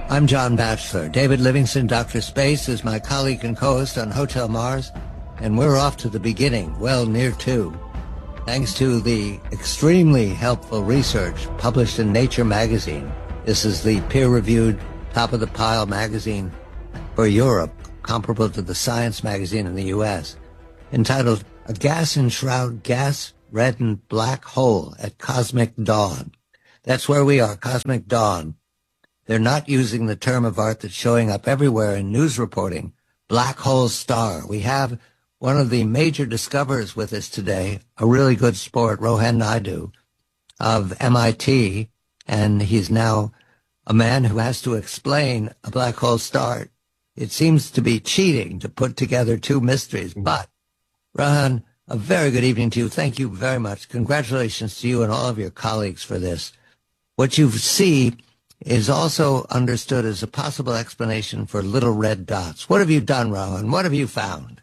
I'm John Batchelor. David Livingston, Dr. Space, is my colleague and co-host on Hotel Mars, and we're off to the beginning, well, near to. Thanks to the extremely helpful research published in Nature magazine. This is the peer-reviewed, top-of-the-pile magazine for Europe, comparable to the Science magazine in the U.S., entitled A Gas-Enshrouded, Gas-Reddened Black Hole at Cosmic Dawn. That's where we are, Cosmic Dawn. They're not using the term of art that's showing up everywhere in news reporting, black hole star. We have one of the major discoverers with us today, a really good sport, Rohan Naidu of MIT, and he's now a man who has to explain a black hole star. It seems to be cheating to put together two mysteries, but Rohan, a very good evening to you. Thank you very much. Congratulations to you and all of your colleagues for this. What you see is also understood as a possible explanation for little red dots. What have you done, Rohan? What have you found?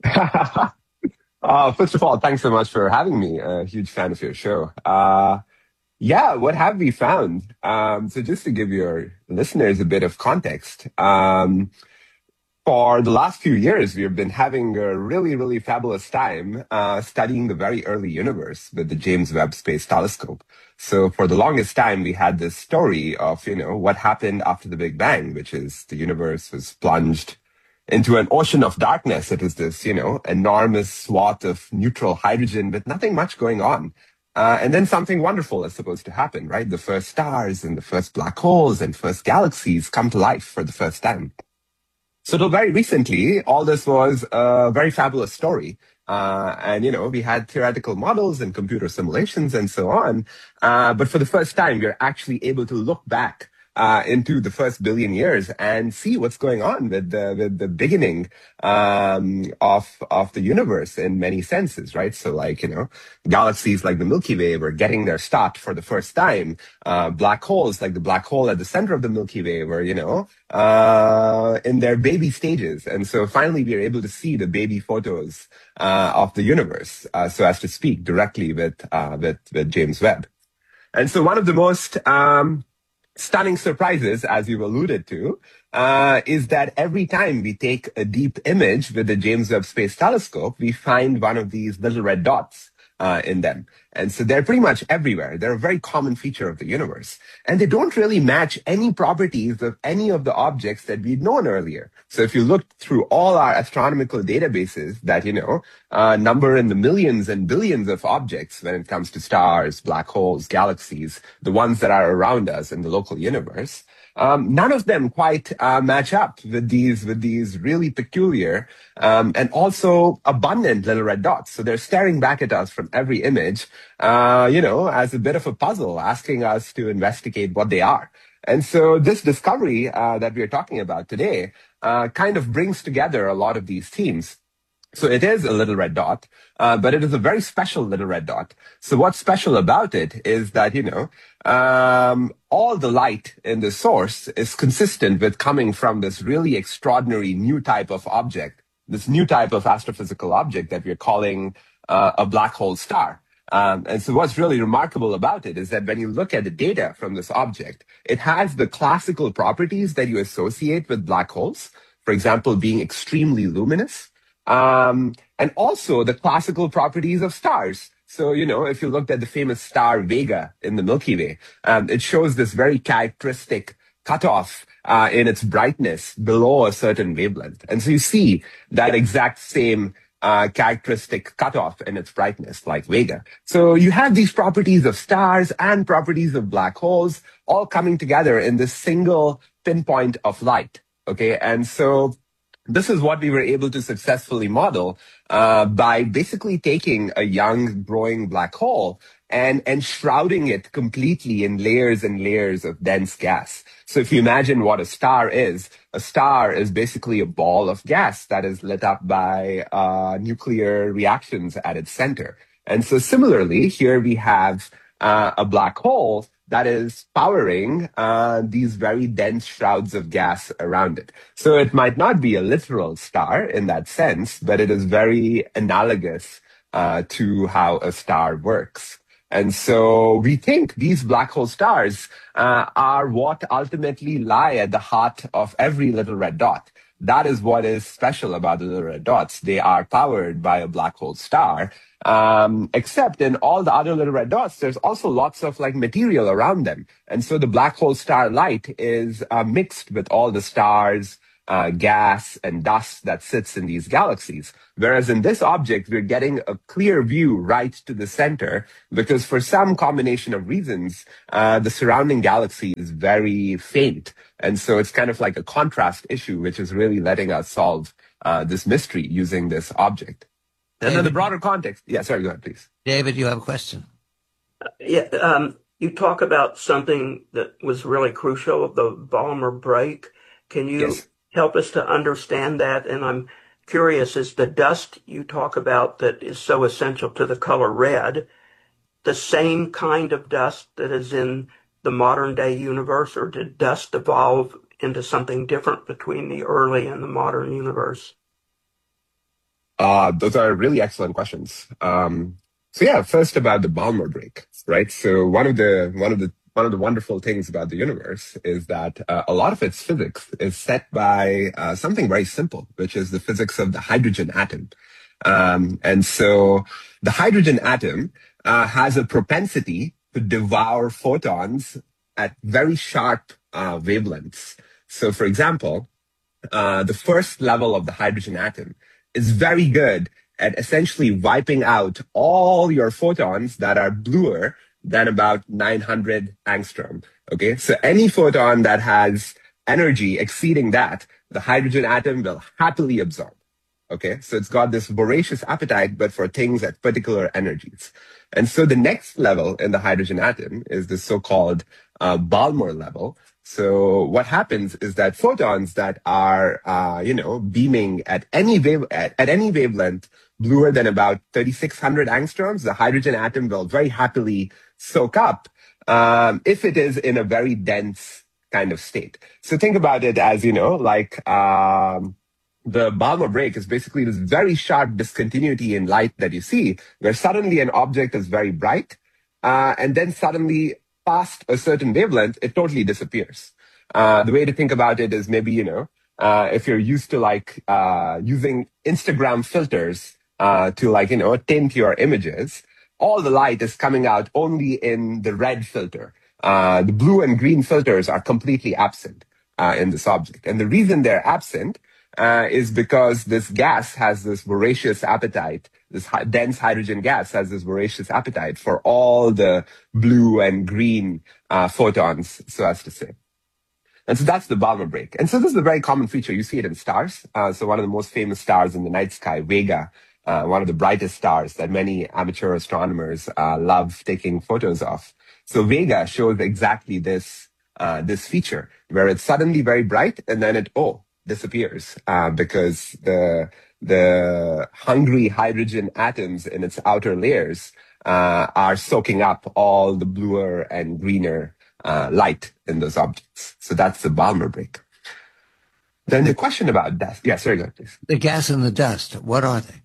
First of all, thanks so much for having me. A huge fan of your show. What have we found? So just to give your listeners a bit of context, for the last few years, we've been having a really, really fabulous time studying the very early universe with the James Webb Space Telescope. So for the longest time, we had this story of, what happened after the Big Bang, which is the universe was plunged into an ocean of darkness. It was this, enormous swath of neutral hydrogen with nothing much going on. And then something wonderful is supposed to happen, right? The first stars and the first black holes and first galaxies come to life for the first time. So till very recently, all this was a very fabulous story. We had theoretical models and computer simulations and so on. But for the first time, we're actually able to look back into the first billion years and see what's going on with the beginning of the universe in many senses, right? So galaxies like the Milky Way were getting their start for the first time. Black holes like the black hole at the center of the Milky Way were, in their baby stages. And so finally we are able to see the baby photos of the universe, so as to speak, directly with James Webb. And so one of the most stunning surprises, as you've alluded to, is that every time we take a deep image with the James Webb Space Telescope, we find one of these little red dots in them. And so they're pretty much everywhere. They're a very common feature of the universe. And they don't really match any properties of any of the objects that we'd known earlier. So if you looked through all our astronomical databases that, number in the millions and billions of objects when it comes to stars, black holes, galaxies, the ones that are around us in the local universe, none of them quite match up with these really peculiar and also abundant little red dots. So they're staring back at us from every image, as a bit of a puzzle, asking us to investigate what they are. And so this discovery that we're talking about today kind of brings together a lot of these themes. So it is a little red dot, but it is a very special little red dot. So what's special about it is that, all the light in the source is consistent with coming from this really extraordinary new type of object, this new type of astrophysical object that we're calling a black hole star. And so what's really remarkable about it is that when you look at the data from this object, it has the classical properties that you associate with black holes, for example, being extremely luminous. And also the classical properties of stars. So, if you looked at the famous star Vega in the Milky Way, it shows this very characteristic cutoff in its brightness below a certain wavelength. And so you see that exact same characteristic cutoff in its brightness, like Vega. So you have these properties of stars and properties of black holes all coming together in this single pinpoint of light. Okay, and so this is what we were able to successfully model by basically taking a young growing black hole and shrouding it completely in layers and layers of dense gas. So if you imagine what a star is basically a ball of gas that is lit up by nuclear reactions at its center. And so similarly, here we have a black hole that is powering these very dense shrouds of gas around it. So it might not be a literal star in that sense, but it is very analogous to how a star works. And so we think these black hole stars are what ultimately lie at the heart of every little red dot. That is what is special about the little red dots. They are powered by a black hole star. Except in all the other little red dots, there's also lots of like material around them. And so the black hole star light is mixed with all the stars, gas and dust that sits in these galaxies. Whereas in this object, we're getting a clear view right to the center because for some combination of reasons, the surrounding galaxy is very faint. And so it's kind of like a contrast issue, which is really letting us solve this mystery using this object. And then the broader context. Yeah, sorry, go ahead, please. David, you have a question. You talk about something that was really crucial, the Balmer break. Can you help us to understand that? And I'm curious, is the dust you talk about that is so essential to the color red the same kind of dust that is in the modern day universe, or did dust evolve into something different between the early and the modern universe? Those are really excellent questions. So yeah, first about the Balmer break, right? So one of the wonderful things about the universe is that a lot of its physics is set by something very simple, which is the physics of the hydrogen atom. And so the hydrogen atom has a propensity to devour photons at very sharp wavelengths. So for example, the first level of the hydrogen atom is very good at essentially wiping out all your photons that are bluer than about 900 angstrom. Okay, so any photon that has energy exceeding that, the hydrogen atom will happily absorb. Okay, so it's got this voracious appetite, but for things at particular energies. And so the next level in the hydrogen atom is the so-called Balmer level. So what happens is that photons that are, beaming at any wavelength bluer than about 3,600 angstroms, the hydrogen atom will very happily soak up if it is in a very dense kind of state. So think about it as, the Balmer break is basically this very sharp discontinuity in light that you see, where suddenly an object is very bright, and then suddenly past a certain wavelength, it totally disappears. The way to think about it is maybe, if you're used to using Instagram filters to tint your images, all the light is coming out only in the red filter. The blue and green filters are completely absent in this object. And the reason they're absent is because this gas has this voracious appetite. This dense hydrogen gas has this voracious appetite for all the blue and green photons, so as to say. And so that's the Balmer break. And so this is a very common feature. You see it in stars. So one of the most famous stars in the night sky, Vega, one of the brightest stars that many amateur astronomers love taking photos of. So Vega shows exactly this feature, where it's suddenly very bright and then it disappears because the hungry hydrogen atoms in its outer layers are soaking up all the bluer and greener light in those objects. So that's the Balmer break. Then the question about dust. Yeah, sorry, go ahead, please. The gas and the dust, what are they?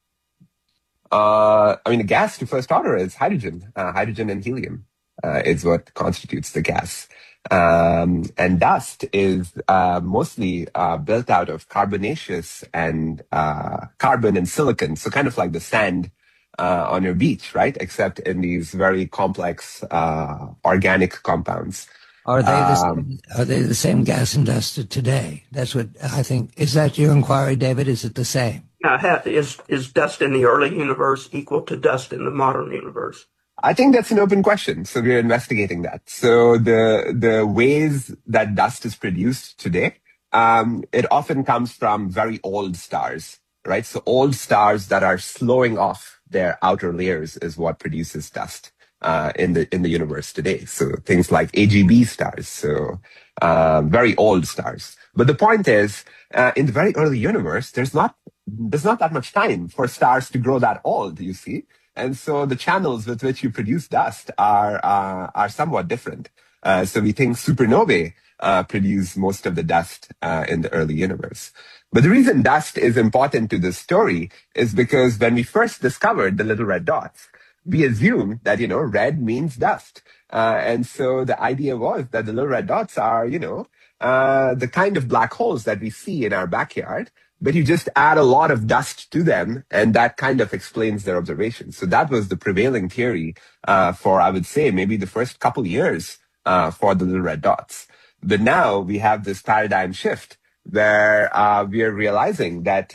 The gas to first order is hydrogen. Hydrogen and helium is what constitutes the gas. And dust is mostly built out of carbonaceous and carbon and silicon. So kind of like the sand on your beach, right? Except in these very complex organic compounds. Are they the same gas and dust today? That's what I think. Is that your inquiry, David? Is it the same? Is dust in the early universe equal to dust in the modern universe? I think that's an open question. So we're investigating that. So the ways that dust is produced today, it often comes from very old stars, right? So old stars that are slowing off their outer layers is what produces dust in the universe today. So things like AGB stars, so very old stars. But the point is, in the very early universe, there's not that much time for stars to grow that old, you see. And so the channels with which you produce dust are somewhat different. So we think supernovae produce most of the dust in the early universe. But the reason dust is important to this story is because when we first discovered the little red dots, we assume that, red means dust. And so the idea was that the little red dots are, the kind of black holes that we see in our backyard, but you just add a lot of dust to them, and that kind of explains their observations. So that was the prevailing theory for, I would say, maybe the first couple years for the little red dots. But now we have this paradigm shift where we are realizing that,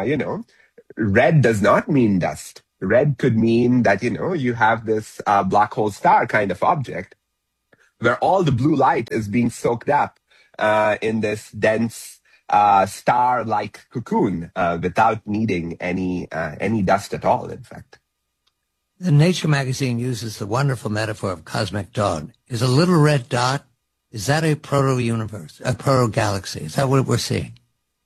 red does not mean dust. Red could mean that, you have this black hole star kind of object where all the blue light is being soaked up in this dense star-like cocoon without needing any dust at all, in fact. The Nature magazine uses the wonderful metaphor of cosmic dawn. Is a little red dot, is that a proto-universe, a proto-galaxy? Is that what we're seeing?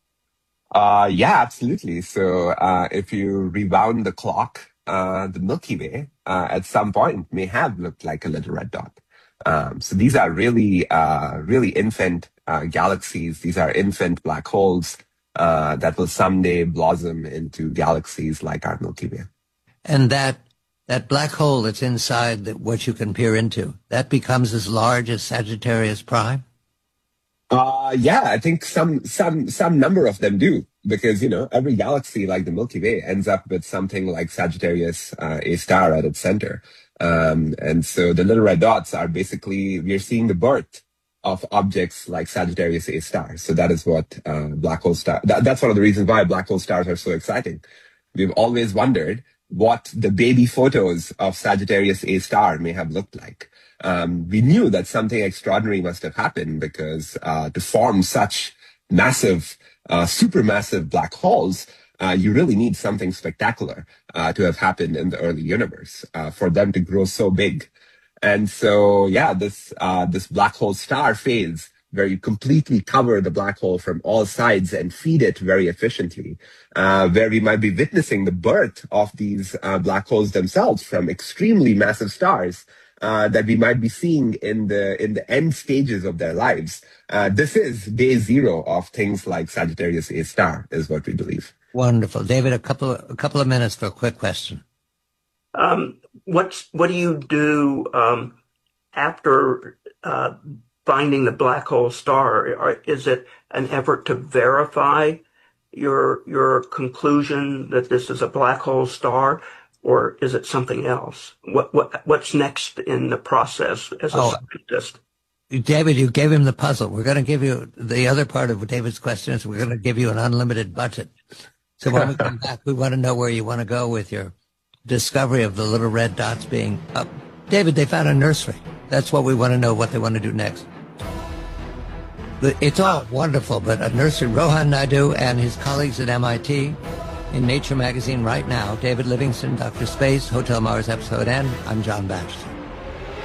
Yeah, absolutely. So if you rewound the clock, the Milky Way at some point may have looked like a little red dot. So these are really infant galaxies. These are infant black holes that will someday blossom into galaxies like our Milky Way. And that black hole that's inside what you can peer into, that becomes as large as Sagittarius Prime? Yeah, I think some number of them do, because, every galaxy like the Milky Way ends up with something like Sagittarius A star at its center. And so the little red dots are basically, we're seeing the birth of objects like Sagittarius A star. So that is what black hole star, that's one of the reasons why black hole stars are so exciting. We've always wondered what the baby photos of Sagittarius A star may have looked like. We knew that something extraordinary must have happened, because to form such massive, supermassive black holes, you really need something spectacular to have happened in the early universe for them to grow so big. And so, yeah, this black hole star phase, where you completely cover the black hole from all sides and feed it very efficiently, where we might be witnessing the birth of these black holes themselves from extremely massive stars that we might be seeing in the end stages of their lives. This is day zero of things like Sagittarius A star, is what we believe. Wonderful. David, a couple of minutes for a quick question. What do you do after finding the black hole star? Is it an effort to verify your conclusion that this is a black hole star, or is it something else? What's next in the process as a scientist? David, you gave him the puzzle. We're going to give you the other part of David's question is we're going to give you an unlimited budget. So when we come back, we want to know where you want to go with your discovery of the little red dots being up. David, they found a nursery. That's what we want to know, what they want to do next. It's all wonderful, but a nursery, Rohan Naidu and his colleagues at MIT, in Nature magazine right now, David Livingstone, Dr. Space, Hotel Mars episode N. I'm John Batchelor.